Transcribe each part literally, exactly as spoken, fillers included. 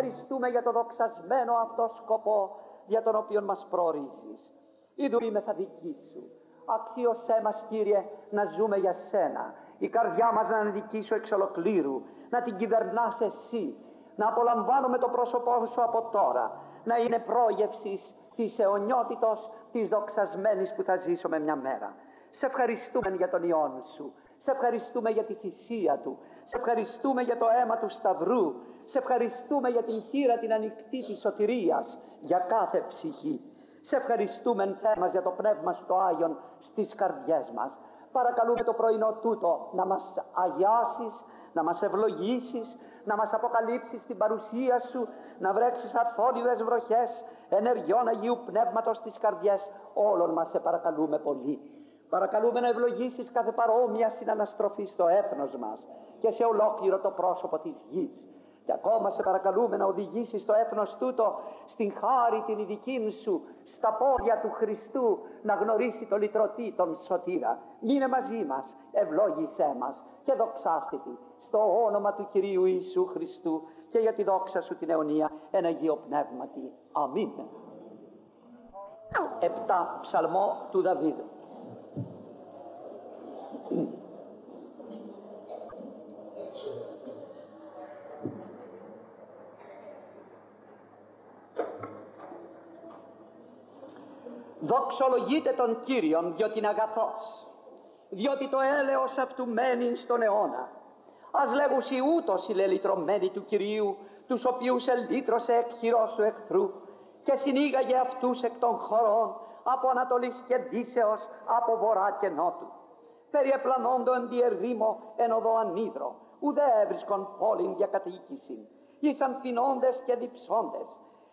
ευχαριστούμε για το δοξασμένο αυτό σκοπό για τον οποίο μας προορίζεις. Ιδού είμεθα δική σου. Αξίωσέ μας, Κύριε, να ζούμε για σένα. Η καρδιά μας να είναι δική σου εξ ολοκλήρου, να την κυβερνάς εσύ, να απολαμβάνουμε το πρόσωπό σου από τώρα, να είναι πρόγευσης της αιωνιότητος της δοξασμένης που θα ζήσουμε μια μέρα. Σε ευχαριστούμε για τον Υιόν σου, σε ευχαριστούμε για τη θυσία του, σε ευχαριστούμε για το αίμα του Σταυρού, σε ευχαριστούμε για την θύρα την ανοιχτή της σωτηρίας για κάθε ψυχή. Σε ευχαριστούμε, Θεέ μας, για το Πνεύμα σου το Άγιον στις καρδιές μας. Παρακαλούμε το πρωινό τούτο να μας αγιάσεις, να μας ευλογήσεις, να μας αποκαλύψεις την παρουσία σου, να βρέξεις αθόρυβες βροχές ενεργειών Αγίου Πνεύματος στις καρδιές όλων μας, σε παρακαλούμε πολύ. Παρακαλούμε να ευλογήσεις κάθε παρόμοια συναναστροφή στο έθνος μας και σε ολόκληρο το πρόσωπο της γης. Και ακόμα σε παρακαλούμε να οδηγήσεις το έθνος τούτο στην χάρη την ειδική σου, στα πόδια του Χριστού, να γνωρίσει το λυτρωτή τον σωτήρα. Μείνε μαζί μας, ευλόγησέ μας και δοξάστητη στο όνομα του Κυρίου Ιησού Χριστού και για τη δόξα σου την αιωνία εν Αγίο Πνεύματι. Αμήν. Επτά ψαλμό του Δαβίδ. Δοξολογείτε τον Κύριον, διότι είναι αγαθός, διότι το έλεος αυτού μένει στον αιώνα. Ας λέγουσι ούτως οι λελυτρωμένοι του Κυρίου, τους οποίους ελύτρωσε εκ χειρός του εχθρού και συνήγαγε αυτούς εκ των χωρών, από Ανατολής και Δύσεως, από Βορρά και Νότου. Περιεπλανόντο εν τη ερήμο εν οδό ανίδρο, ουδέ έβρισκον πόλην για κατοίκησιν. Ήσαν πεινώντες και διψώντες.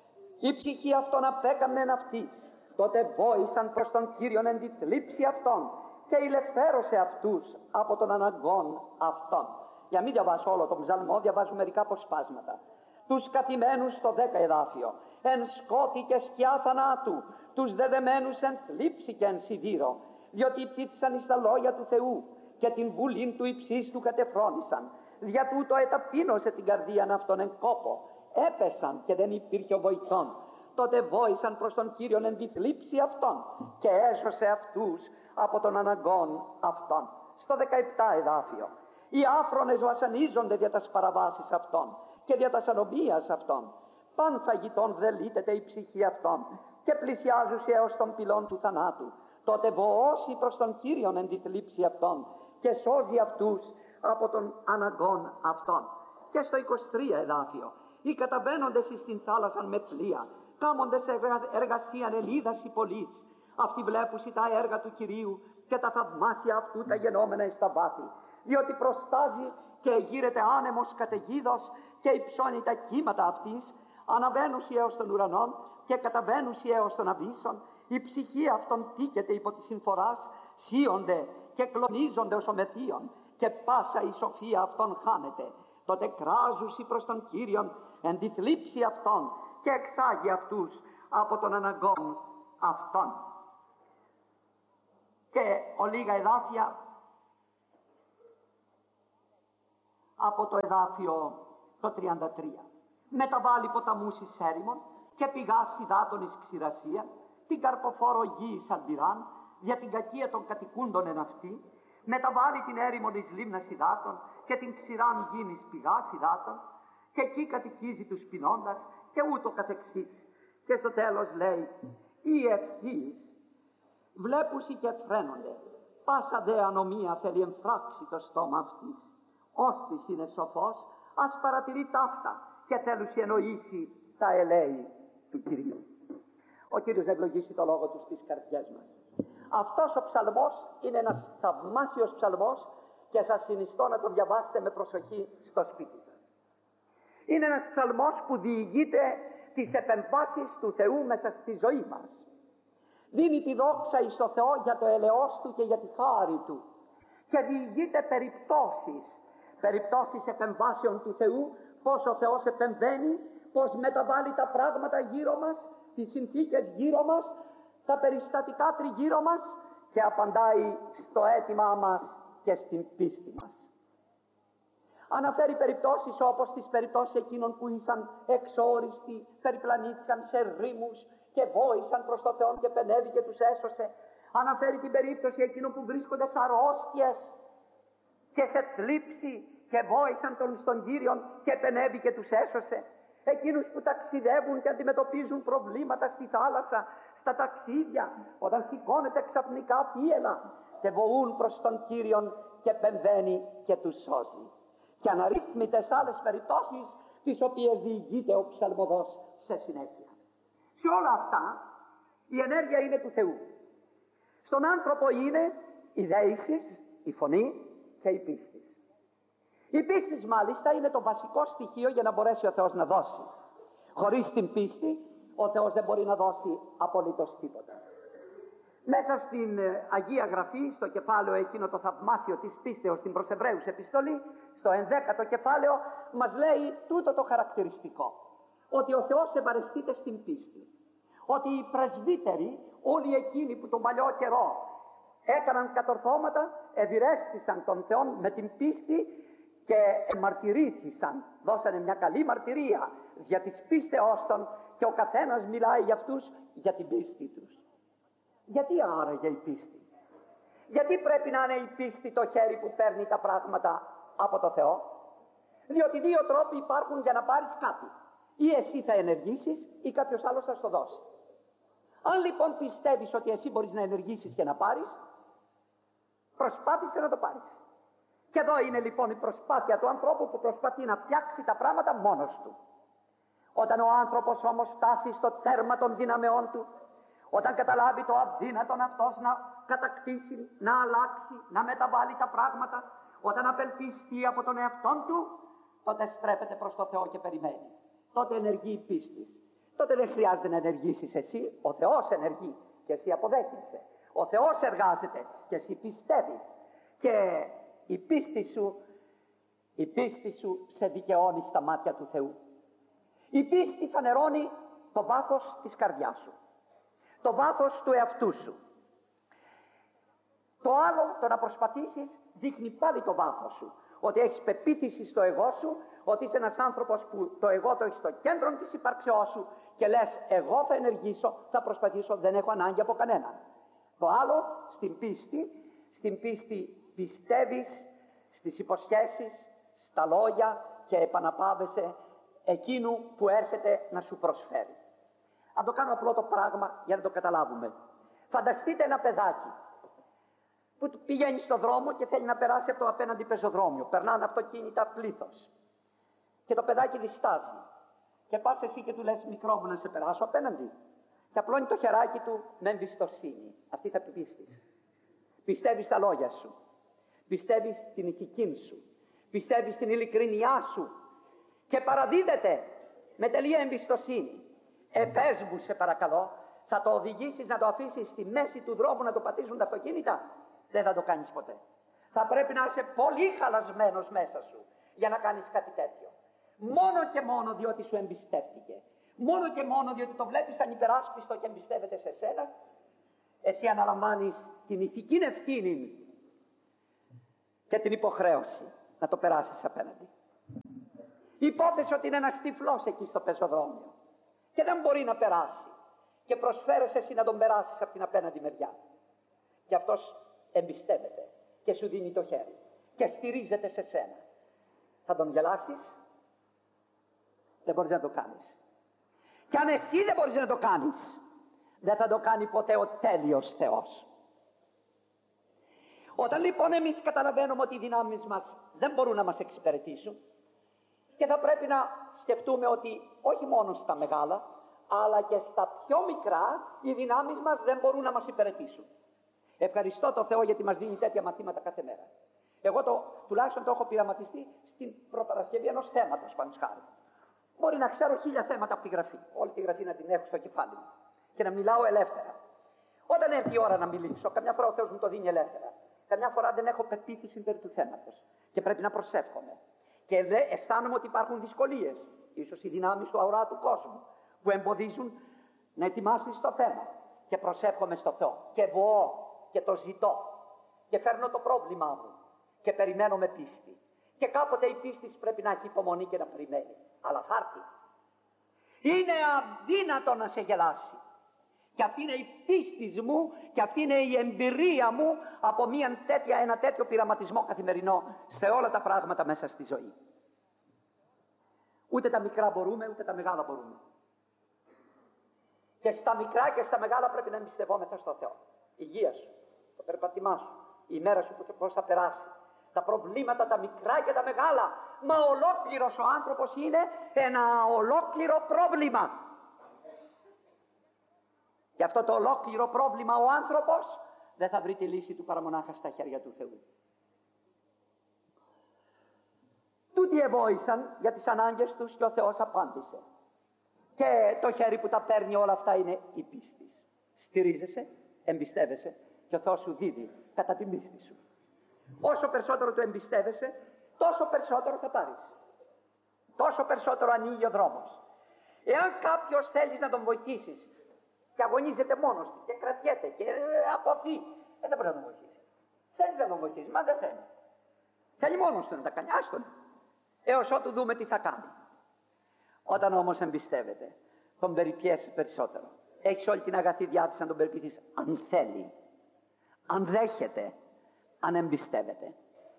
Η ψυχή αυτών απέκαμνεν αυτής. Τότε βόησαν προς τον Κύριον εν τη θλίψη αυτών και ηλευθέρωσε αυτούς από των αναγκών αυτών. Για μην διαβάσω όλο τον ψαλμό, διαβάζω μερικά αποσπάσματα. Τους καθημένους στο δέκα εδάφιο, εν σκότη και σκιά θανάτου, τους δεδεμένους εν θλίψη και εν σιδήρο, διότι υπήρξαν εις τα λόγια του Θεού και την βουλήν του υψίστου κατεφρόνησαν. Δια τούτο εταπείνωσε την καρδίαν αυτών εν κόπο. Έπεσαν και δεν υπήρχε ο βοηθών. Τότε βόησαν προς τον Κύριον εν τη θλίψη αυτών και έσωσε αυτούς από των αναγκών αυτών. Στο δεκαεπτά εδάφιο. Οι άφρονες βασανίζονται δια τας παραβάσεις αυτών και δια τας ανομίας αυτών. Παν φαγητών δελείτεται η ψυχή αυτών και πλησιάζουσι έως των πυλών του θανάτου. Τότε βοώσει προς τον Κύριον εν τη θλίψη αυτών και σώζει αυτούς από των αναγκών αυτών. Και στο είκοσι τρία εδάφιο. Οι καταβαίνοντες εις την θάλασσαν με πλοία, κάμοντες εργασίαν ελίδαση πολλής. Αυτοί βλέπουσι τα έργα του Κυρίου και τα θαυμάσια αυτού τα γενόμενα εις τα βάθη. Διότι προστάζει και γύρεται άνεμος καταιγίδος και υψώνει τα κύματα αυτής, αναβαίνουσι έως των ουρανών και καταβαίνουσι έως των αβύσσων. Η ψυχή αυτών τίκεται υπό τη συμφοράς, σύονται και κλονίζονται ως ομεθείων και πάσα η σοφία αυτών χάνεται. Τότε κράζουσι προς τον Κύριον εν τη θλίψη αυτών και εξάγει αυτούς από των αναγκών αυτών. Και ο λίγα εδάφια από το εδάφιο το τριάντα τρία. Μεταβάλλει ποταμούς εις έρημον και πηγάς υδάτων εις ξηρασία, την καρποφόρο γη εις αντιράν, για την κακία των κατοικούντων εν αυτή, μεταβάλλει την έρημον εις λίμνας υδάτων και την ξηράν γην εις πηγάς υδάτων, και εκεί κατοικίζει τους πεινώντας και ούτω καθεξής. Και στο τέλος λέει, οι ευθύς βλέπουσι και φρένονται, πάσα δε ανομία θέλει εμφράξει το στόμα αυτής. Όστις είναι σοφός, ας παρατηρεί ταύτα και θέλουσι εννοήσει τα ελέη του Κυρίου. Ο Κύριος να ευλογήσει το λόγο του στις καρδιές μας. Αυτός ο ψαλμός είναι ένας θαυμάσιος ψαλμός και σας συνιστώ να τον διαβάσετε με προσοχή στο σπίτι σας. Είναι ένας ψαλμός που διηγείται τις επεμβάσεις του Θεού μέσα στη ζωή μας. Δίνει τη δόξα εις το Θεό για το ελεός Του και για τη χάρη Του. Και διηγείται περιπτώσεις, περιπτώσεις επεμβάσεων του Θεού, πώς ο Θεός επεμβαίνει, πώς μεταβάλλει τα πράγματα γύρω μας, τις συνθήκες γύρω μας, τα περιστατικά τριγύρω μας και απαντάει στο αίτημά μας και στην πίστη μας. Αναφέρει περιπτώσεις όπως τις περιπτώσεις εκείνων που ήσαν εξόριστοι, περιπλανήθηκαν σε ρήμους και βόησαν προς το Θεό και πενεύει και τους έσωσε. Αναφέρει την περίπτωση εκείνων που βρίσκονται σε αρρώστιες και σε θλίψη και βόησαν τον στον Κύριον και πενεύει και τους έσωσε. Εκείνους που ταξιδεύουν και αντιμετωπίζουν προβλήματα στη θάλασσα, στα ταξίδια, όταν σηκώνεται ξαφνικά θύελλα και βοούν προς τον Κύριον και πεμβαίνει και τους σώζει. Και αναρρύθμιτες άλλες περιπτώσεις τις οποίες διηγείται ο ψαλμοδός σε συνέχεια. Σε όλα αυτά η ενέργεια είναι του Θεού. Στον άνθρωπο είναι η δέησης, η φωνή και η πίστη. Η πίστη μάλιστα είναι το βασικό στοιχείο για να μπορέσει ο Θεός να δώσει. Χωρίς την πίστη ο Θεός δεν μπορεί να δώσει απολύτως τίποτα. Μέσα στην Αγία Γραφή, στο κεφάλαιο εκείνο το θαυμάσιο της πίστεως στην προς Εβραίους επιστολή, στο ενδέκατο κεφάλαιο, μας λέει τούτο το χαρακτηριστικό, ότι ο Θεός ευαρεστείται στην πίστη. Ότι οι πρεσβύτεροι, όλοι εκείνοι που τον παλιό καιρό έκαναν κατορθώματα, ευηρέστησαν τον Θεό με την πίστη και μαρτυρήθησαν, δώσανε μια καλή μαρτυρία για τις πίστεώς των, και ο καθένας μιλάει για αυτούς για την πίστη τους. Γιατί άραγε η πίστη? Γιατί πρέπει να είναι η πίστη το χέρι που παίρνει τα πράγματα από το Θεό? Διότι δύο τρόποι υπάρχουν για να πάρεις κάτι. Ή εσύ θα ενεργήσεις ή κάποιος άλλος θα στο δώσει. Αν λοιπόν πιστεύεις ότι εσύ μπορείς να ενεργήσεις και να πάρεις, προσπάθησε να το πάρεις. Και εδώ είναι λοιπόν η προσπάθεια του ανθρώπου που προσπαθεί να φτιάξει τα πράγματα μόνος του. Όταν ο άνθρωπος όμως φτάσει στο τέρμα των δυναμεών του, όταν καταλάβει το αδύνατον αυτός να κατακτήσει, να αλλάξει, να μεταβάλει τα πράγματα, όταν απελπιστεί από τον εαυτόν του, τότε στρέφεται προς το Θεό και περιμένει. Τότε ενεργεί η πίστη. Τότε δεν χρειάζεται να ενεργήσεις εσύ, ο Θεός ενεργεί και εσύ αποδέχεσαι. Ο Θεός εργάζεται και εσύ πιστεύεις. Και η πίστη σου, η πίστη σου σε δικαιώνει στα μάτια του Θεού. Η πίστη φανερώνει το βάθος της καρδιάς σου, το βάθος του εαυτού σου. Το άλλο, το να προσπαθήσεις, δείχνει πάλι το βάθος σου. Ότι έχεις πεποίθηση στο εγώ σου, ότι είσαι ένας άνθρωπος που το εγώ το έχει στο κέντρο της υπαρξεώς σου και λες εγώ θα ενεργήσω, θα προσπαθήσω, δεν έχω ανάγκη από κανέναν. Το άλλο, στην πίστη, στην πίστη πιστεύεις στις υποσχέσεις, στα λόγια και επαναπάβεσαι εκείνου που έρχεται να σου προσφέρει. Αν το κάνω απλό το πράγμα για να το καταλάβουμε. Φανταστείτε ένα παιδάκι που πηγαίνει στο δρόμο και θέλει να περάσει από το απέναντι πεζοδρόμιο. Περνάνε αυτοκίνητα πλήθος. Και το παιδάκι διστάζει. Και πας εσύ και του λες μικρό μου να σε περάσω απέναντι. Και απλώνει το χεράκι του με εμπιστοσύνη. Αυτή θα πίστης. Πιστεύεις τα λόγια σου. Πιστεύεις την ηθική σου. Πιστεύεις την ειλικρινιά σου. Και παραδίδεται με τελεία εμπιστοσύνη. Ε, πες μου σε παρακαλώ, θα το οδηγήσεις να το αφήσεις στη μέση του δρόμου να το πατήσουν τα αυτοκίνητα? Δεν θα το κάνεις ποτέ. Θα πρέπει να είσαι πολύ χαλασμένος μέσα σου για να κάνεις κάτι τέτοιο. Μόνο και μόνο διότι σου εμπιστεύτηκε. Μόνο και μόνο διότι το βλέπεις σαν υπεράσπιστο και εμπιστεύεται σε σένα. Εσύ αναλαμβάνεις την ηθική ευθύνη και την υποχρέωση να το περάσεις απέναντι. Υπόθεσε ότι είναι ένας τυφλός εκεί στο πεζοδρόμιο και δεν μπορεί να περάσει και προσφέρεσαι εσύ να τον περάσεις από την απέναντι μεριά. Και αυτός εμπιστεύεται και σου δίνει το χέρι και στηρίζεται σε σένα. Θα τον γελάσεις? Δεν μπορείς να το κάνεις. Και αν εσύ δεν μπορείς να το κάνεις, δεν θα το κάνει ποτέ ο τέλειος Θεός. Όταν λοιπόν εμείς καταλαβαίνουμε ότι οι δυνάμεις μας δεν μπορούν να μας εξυπηρετήσουν και θα πρέπει να σκεφτούμε ότι όχι μόνο στα μεγάλα αλλά και στα πιο μικρά οι δυνάμεις μας δεν μπορούν να μας υπηρετήσουν. Ευχαριστώ τον Θεό γιατί μας δίνει τέτοια μαθήματα κάθε μέρα. Εγώ το, τουλάχιστον το έχω πειραματιστεί στην προπαρασκευή ενός θέματος πάνω χάρη. Μπορεί να ξέρω χίλια θέματα από τη γραφή. Όλη τη γραφή να την έχω στο κεφάλι μου και να μιλάω ελεύθερα. Όταν έρθει η ώρα να μιλήσω, καμιά φορά ο Θεός μου το δίνει ελεύθερα. Καμιά φορά δεν έχω πεποίθηση περί του θέματος και πρέπει να προσεύχομαι. Και δε, αισθάνομαι ότι υπάρχουν δυσκολίες, ίσως οι δυνάμεις του αοράτου κόσμου, που εμποδίζουν να ετοιμάσεις το θέμα. Και προσεύχομαι στο Θεό και βοώ και το ζητώ και φέρνω το πρόβλημά μου και περιμένω με πίστη. Και κάποτε η πίστη πρέπει να έχει υπομονή και να περιμένει. Αλλά θα έρθει. Είναι αδύνατο να σε γελάσει. Και αυτή είναι η πίστη μου και αυτή είναι η εμπειρία μου από μια τέτοια, ένα τέτοιο πειραματισμό καθημερινό σε όλα τα πράγματα μέσα στη ζωή. Ούτε τα μικρά μπορούμε, ούτε τα μεγάλα μπορούμε. Και στα μικρά και στα μεγάλα πρέπει να εμπιστευόμεθα στο Θεό. Η υγεία σου, το περπατημά σου, η μέρα σου πώς θα περάσει. Τα προβλήματα τα μικρά και τα μεγάλα. Μα ολόκληρος ο άνθρωπος είναι ένα ολόκληρο πρόβλημα. Και αυτό το ολόκληρο πρόβλημα ο άνθρωπος δεν θα βρει τη λύση του παρά μονάχα στα χέρια του Θεού. Τούτοι εβόησαν για τις ανάγκες τους και ο Θεός απάντησε. Και το χέρι που τα παίρνει όλα αυτά είναι η πίστη. Στηρίζεσαι, εμπιστεύεσαι και ο Θεός σου δίδει κατά την πίστη σου. Όσο περισσότερο του εμπιστεύεσαι, τόσο περισσότερο θα πάρεις. Τόσο περισσότερο ανοίγει ο δρόμος. Εάν κάποιος θέλεις να τον βοηθήσεις και αγωνίζεται μόνος του και κρατιέται και αποθεί, ε, δεν μπορεί να τον βοηθήσεις. Θέλεις να τον βοηθήσεις, μα δεν θέλει. Θέλει μόνος του να τα κάνει, άστον. Έως ότου δούμε τι θα κάνει. Όταν όμως εμπιστεύεται, τον περιπιέσει περισσότερο. Έχεις όλη την αγαθή διάθεση να τον περιποιηθείς, αν θέλει, αν δέχεται, αν εμπιστεύεται.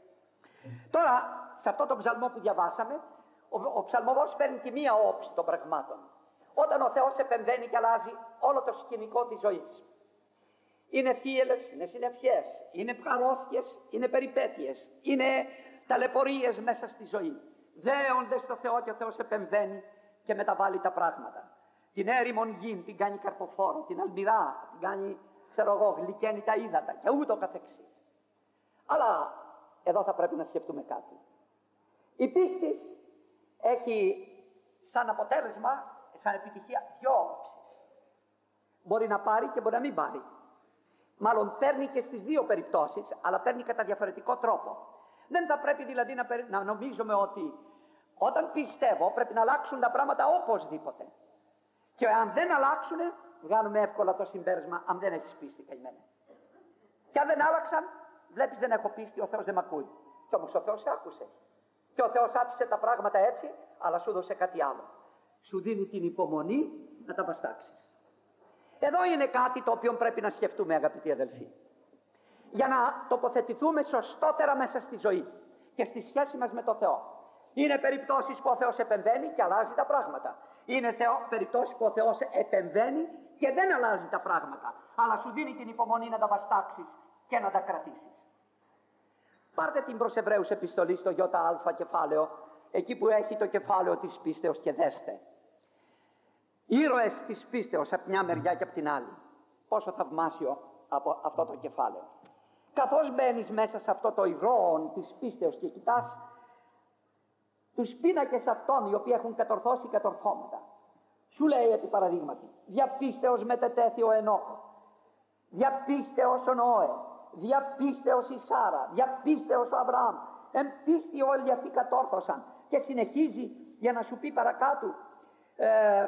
Τώρα, σε αυτό το ψαλμό που διαβάσαμε, ο, ο ψαλμοδός παίρνει τη μία όψη των πραγμάτων. Όταν ο Θεός επεμβαίνει και αλλάζει όλο το σκηνικό της ζωής. Είναι θύελες, είναι συννεφιές, είναι αρρώστιες, είναι περιπέτειες, είναι ταλαιπωρίες μέσα στη ζωή. Δέονται στο Θεό και ο Θεός επεμβαίνει και μεταβάλλει τα πράγματα. Την έρημον γην την κάνει καρποφόρο, την αλμυρά την κάνει, ξέρω εγώ, γλυκαίνει τα ύδατα και ούτω καθεξής. Αλλά εδώ θα πρέπει να σκεφτούμε κάτι. Η πίστη έχει σαν αποτέλεσμα, σαν επιτυχία, δυο όψεις. Μπορεί να πάρει και μπορεί να μην πάρει. Μάλλον παίρνει και στις δύο περιπτώσεις, αλλά παίρνει κατά διαφορετικό τρόπο. Δεν θα πρέπει δηλαδή να, περι... να νομίζουμε ότι όταν πιστεύω πρέπει να αλλάξουν τα πράγματα οπωσδήποτε. Και αν δεν αλλάξουν, βγάλουμε εύκολα το συμπέρασμα, αν δεν έχεις πίστη, καημένα. Και αν δεν άλλαξαν, βλέπεις δεν έχω πίστη, ο Θεός δεν μ' ακούει. Κι όμως ο Θεός σε άκουσε. Και ο Θεός άφησε τα πράγματα έτσι, αλλά σου δώσε κάτι άλλο. Σου δίνει την υπομονή να τα βαστάξεις. Εδώ είναι κάτι το οποίο πρέπει να σκεφτούμε, αγαπητοί αδελφοί. Για να τοποθετηθούμε σωστότερα μέσα στη ζωή και στη σχέση μας με τον Θεό. Είναι περιπτώσεις που ο Θεός επεμβαίνει και αλλάζει τα πράγματα. Είναι θεό, περιπτώσεις που ο Θεός επεμβαίνει και δεν αλλάζει τα πράγματα, αλλά σου δίνει την υπομονή να τα βαστάξεις και να τα κρατήσεις. Πάρτε την προς Εβραίους επιστολή στο ΙΑ κεφάλαιο, εκεί που έχει το κεφάλαιο της πίστεως, και δέστε. Ήρωες της πίστεως από μια μεριά και από την άλλη. Πόσο θαυμάσιο από αυτό το κεφάλαιο. Καθώς μπαίνεις μέσα σε αυτό το ηρώον της πίστεως και κοιτάς τους πίνακες αυτών οι οποίοι έχουν κατορθώσει κατορθώματα. Σου λέει επί παραδείγματι, διαπίστεως μετετέθη ο Ενόχ, διαπίστεως ο Νοέ, διαπίστεως η Σάρα, διαπίστεως ο Αβραάμ. Εν πίστη όλοι αυτοί κατόρθωσαν. Και συνεχίζει για να σου πει παρακάτω, ε,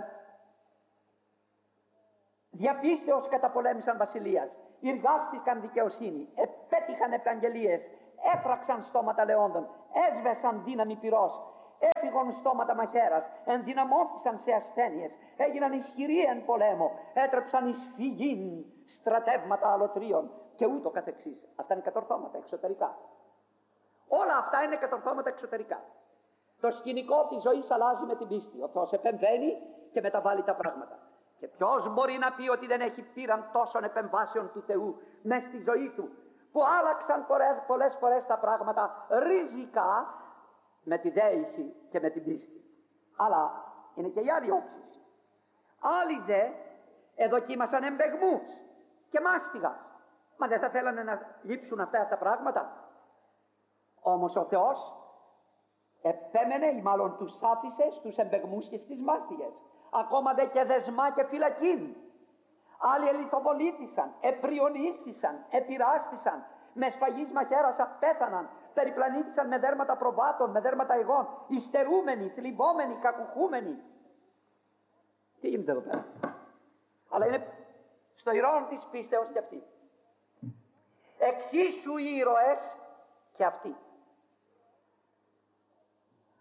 διαπίστεως καταπολέμησαν βασιλείας, εργάστηκαν δικαιοσύνη, επέτυχαν επαγγελίες, έφραξαν στόματα λεόντων, έσβεσαν δύναμη πυρός, έφυγαν στόματα μαχαίρας, ενδυναμώθησαν σε ασθένειες, έγιναν ισχυροί εν πολέμο, έτρεψαν εις φυγήν στρατεύματα αλωτρίων και ούτω καθεξής. Αυτά είναι κατορθώματα εξωτερικά. Όλα αυτά είναι κατορθώματα εξωτερικά. Το σκηνικό της ζωής αλλάζει με την πίστη. Ο Θεός επεμβαίνει και μεταβάλλει τα πράγματα. Και ποιος μπορεί να πει ότι δεν έχει πείραν τόσων επεμβάσεων του Θεού μες στη ζωή του, που άλλαξαν πολλές, πολλές φορές τα πράγματα ριζικά με τη δέηση και με την πίστη. Αλλά είναι και οι άλλοι όψεις. Άλλοι δε εδοκίμασαν εμπεγμούς και μάστιγας. Μα δεν θα θέλανε να λείψουν αυτά τα πράγματα. Όμως ο Θεός επέμενε ή μάλλον τους άφησε στους εμπεγμούς και στις μάστιγες. Ακόμα δε και δεσμά και φυλακήν. Άλλοι ελιθοβολήθησαν, επριονίστησαν, επειράστησαν, με σφαγής μαχαίρας απέθαναν, περιπλανήθησαν με δέρματα προβάτων, με δέρματα εγών, υστερούμενοι, θλιβόμενοι, κακουχούμενοι. Τι γίνεται εδώ πέρα? Αλλά είναι στο ηρώον της πίστεως και αυτοί. Εξίσου οι ήρωες και αυτοί.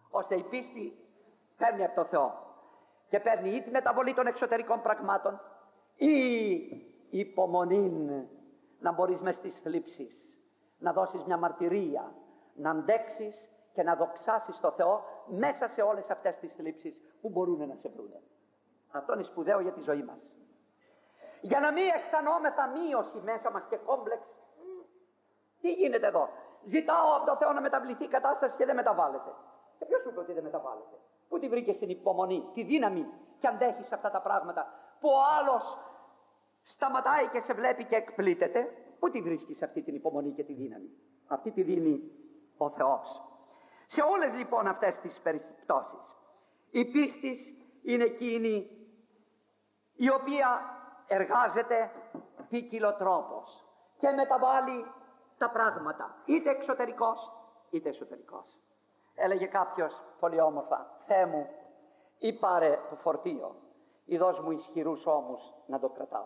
ώστε η πίστη παίρνει από το Θεό και παίρνει ή τη μεταβολή των εξωτερικών πραγμάτων ή υπομονή, να μπορείς μες στις θλίψεις να δώσεις μια μαρτυρία, να αντέξεις και να δοξάσεις το Θεό μέσα σε όλες αυτές τις θλίψεις που μπορούν να σε βρούνε. Αυτό είναι σπουδαίο για τη ζωή μας. Για να μην αισθανόμεθα μείωση μέσα μας και κόμπλεξ. Τι γίνεται εδώ? Ζητάω από το Θεό να μεταβληθεί η κατάσταση και δεν μεταβάλλεται. Και ποιος σου είπε ότι δεν μεταβάλλεται? Πού τη βρήκες την υπομονή, τη δύναμη και αντέχεις αυτά τα πράγματα που ο άλλος σταματάει και σε βλέπει και εκπλήττεται? Πού τη βρίσκεις αυτή την υπομονή και τη δύναμη? Αυτή τη δίνει ο Θεός. Σε όλες λοιπόν αυτές τις περιπτώσεις η πίστη είναι εκείνη η οποία εργάζεται ποικιλοτρόπως και μεταβάλλει τα πράγματα, είτε εξωτερικός είτε εσωτερικός. Έλεγε κάποιος πολύ όμορφα: Θεέ μου, ή πάρε το φορτίο ή δώσ' μου ισχυρούς ώμους να το κρατάω.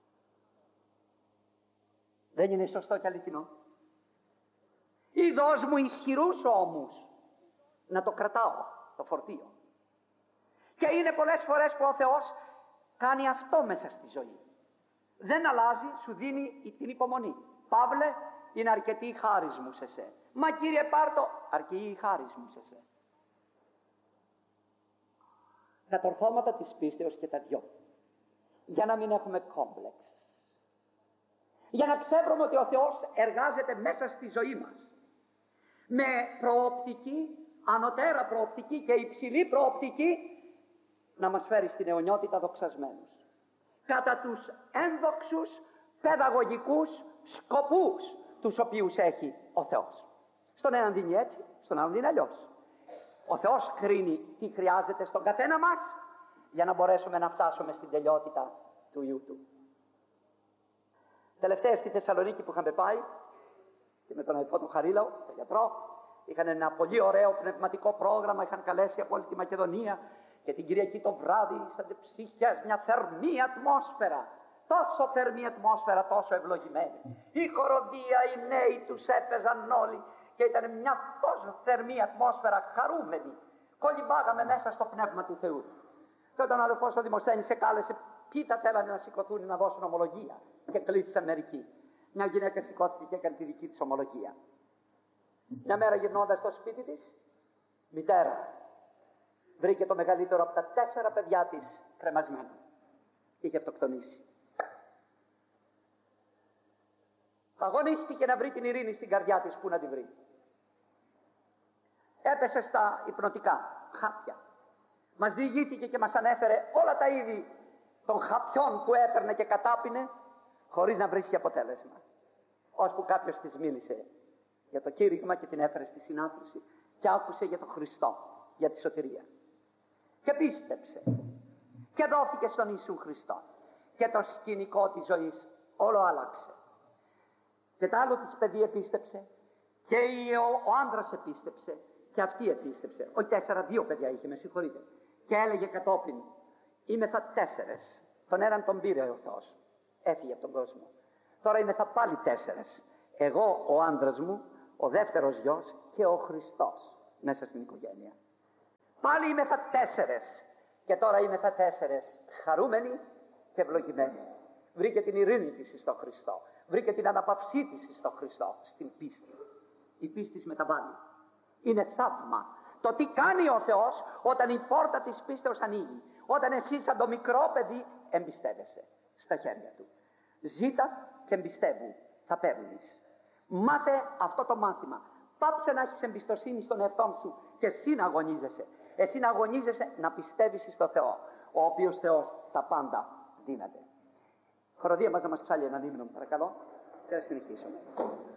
Δεν είναι σωστό και αληθινό? Ή δώσ' μου ισχυρούς ώμους να το κρατάω το φορτίο. Και είναι πολλές φορές που ο Θεός κάνει αυτό μέσα στη ζωή. Δεν αλλάζει, σου δίνει την υπομονή. Παύλε, είναι αρκετή η χάρις μου σε σε. Μα Κύριε πάρτο, αρκεί η χάρις μου σε σε. Τα τορθώματα της πίστεως και τα δυο, για να μην έχουμε κόμπλεξ, για να ξέρουμε ότι ο Θεός εργάζεται μέσα στη ζωή μας με προοπτική, ανωτέρα προοπτική και υψηλή προοπτική, να μας φέρει στην αιωνιότητα δοξασμένους κατά τους ένδοξους παιδαγωγικούς σκοπούς τους οποίους έχει ο Θεός. Στον έναν δίνει έτσι, στον άλλον δίνει αλλιώς. Ο Θεός κρίνει τι χρειάζεται στον καθένα μας για να μπορέσουμε να φτάσουμε στην τελειότητα του Υιού Του. Τελευταία στη Θεσσαλονίκη που είχαμε πάει και με τον αδελφό του Χαρίλαο, τον γιατρό, είχαν ένα πολύ ωραίο πνευματικό πρόγραμμα, είχαν καλέσει από όλη τη Μακεδονία και την Κυριακή το βράδυ σαν ψυχές, μια θερμή ατμόσφαιρα, τόσο θερμή ατμόσφαιρα, τόσο ευλογημένη. Η χοροδία, οι νέοι τους έπαιζαν όλοι και ήταν μια τόσο θερμή ατμόσφαιρα, χαρούμενη. Κολυμπάγαμε μέσα στο πνεύμα του Θεού. Και όταν ο αδελφός ο Δημοσθένης σε κάλεσε, ποιοι τα θέλανε να σηκωθούν να δώσουν ομολογία, και κλείθησαν μερικοί. Μια γυναίκα σηκώθηκε και έκανε τη δική της ομολογία. Μια μέρα γυρνώντας στο σπίτι της, μητέρα, βρήκε το μεγαλύτερο από τα τέσσερα παιδιά της κρεμασμένο. Είχε αυτοκτονήσει. Αγωνίστηκε να βρει την ειρήνη στην καρδιά της, που να τη βρει. Έπεσε στα υπνοτικά χάπια. Μας διηγήθηκε και μας ανέφερε όλα τα είδη των χαπιών που έπαιρνε και κατάπινε, χωρίς να βρίσκει αποτέλεσμα. Ώσπου κάποιος της μίλησε για το κήρυγμα και την έφερε στη συνάθρηση και άκουσε για τον Χριστό, για τη σωτηρία. Και πίστεψε και δόθηκε στον Ιησού Χριστό και το σκηνικό της ζωής όλο άλλαξε. Και το άλλο της παιδί επίστεψε και ο, ο άντρας επίστεψε και αυτή επίστεψε. Όχι τέσσερα, δύο παιδιά είχε, με συγχωρείτε. Και έλεγε κατόπιν: είμαι θα τέσσερες. Τον έναν τον πήρε ο Θεός, έφυγε από τον κόσμο. Τώρα είμαι θα πάλι τέσσερες. Εγώ, ο άντρας μου, ο δεύτερος γιος και ο Χριστός μέσα στην οικογένεια. Πάλι είμαι θα τέσσερες και τώρα είμαι θα τέσσερες, χαρούμενοι και ευλογημένοι. Βρήκε την ειρήνη της στο Χριστό, βρήκε την αναπαυσή της στο Χριστό, στην πίστη. Η πίστη μεταβάλλει. Είναι θαύμα το τι κάνει ο Θεός όταν η πόρτα της πίστεως ανοίγει, όταν εσύ σαν το μικρό παιδί εμπιστεύεσαι στα χέρια Του. Ζήτα και εμπιστεύου, θα παίρνεις. Μάθε αυτό το μάθημα. Πάψε να έχεις εμπιστοσύνη στον εαυτό σου και εσύ να αγωνίζεσαι. Εσύ να αγωνίζεσαι να πιστεύεις στο Θεό, ο οποίος Θεός τα πάντα δύναται. Χοροδία μας να μας ψάλει έναν ύμνο, παρακαλώ, και θα συνεχίσουμε.